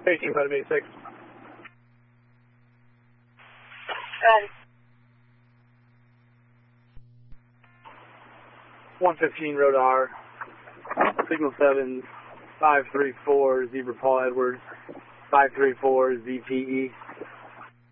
1886. Good. 115 Road R. Signal 7, 534 Zebra Paul Edwards, 534 ZTE.